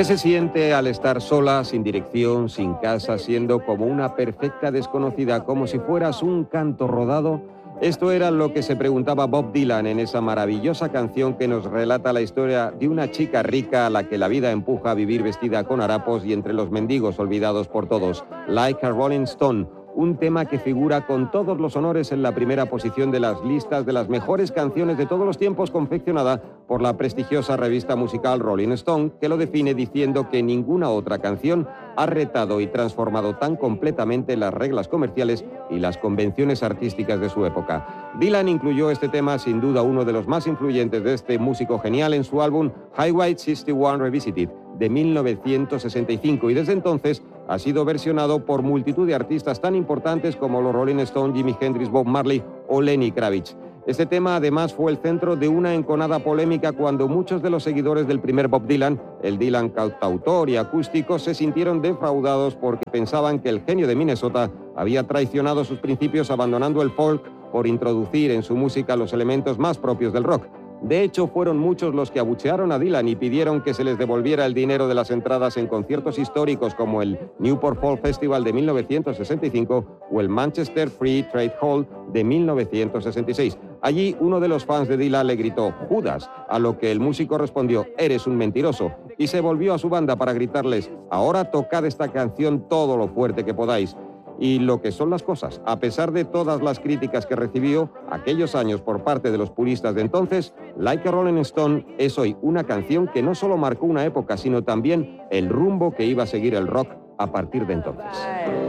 ¿Qué se siente al estar sola, sin dirección, sin casa, siendo como una perfecta desconocida, como si fueras un canto rodado? Esto era lo que se preguntaba Bob Dylan en esa maravillosa canción que nos relata la historia de una chica rica a la que la vida empuja a vivir vestida con harapos y entre los mendigos olvidados por todos. Like a Rolling Stone, un tema que figura con todos los honores en la primera posición de las listas de las mejores canciones de todos los tiempos, confeccionada por la prestigiosa revista musical Rolling Stone, que lo define diciendo que ninguna otra canción ha retado y transformado tan completamente las reglas comerciales y las convenciones artísticas de su época. Dylan incluyó este tema, sin duda uno de los más influyentes de este músico genial, en su álbum Highway 61 Revisited de 1965, y desde entonces ha sido versionado por multitud de artistas tan importantes como los Rolling Stones, Jimi Hendrix, Bob Marley o Lenny Kravitz. Este tema además fue el centro de una enconada polémica cuando muchos de los seguidores del primer Bob Dylan, el Dylan cantautor y acústico, se sintieron defraudados porque pensaban que el genio de Minnesota había traicionado sus principios abandonando el folk por introducir en su música los elementos más propios del rock. De hecho, fueron muchos los que abuchearon a Dylan y pidieron que se les devolviera el dinero de las entradas en conciertos históricos como el Newport Folk Festival de 1965 o el Manchester Free Trade Hall de 1966. Allí, uno de los fans de Dylan le gritó «Judas», a lo que el músico respondió «Eres un mentiroso», y se volvió a su banda para gritarles «Ahora tocad esta canción todo lo fuerte que podáis». Y lo que son las cosas, a pesar de todas las críticas que recibió aquellos años por parte de los puristas de entonces, Like a Rolling Stone es hoy una canción que no solo marcó una época, sino también el rumbo que iba a seguir el rock a partir de entonces.